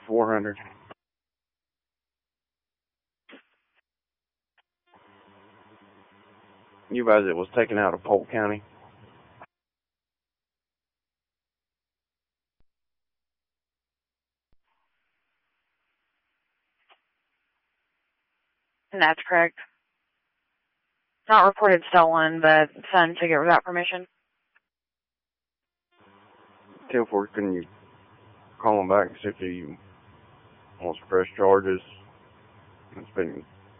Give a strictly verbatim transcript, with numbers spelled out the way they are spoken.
four hundred. You advise it was taken out of Polk County. And that's correct. Not reported stolen, but son took it without permission. ten four, can you call him back and see if he wants to press charges? It's been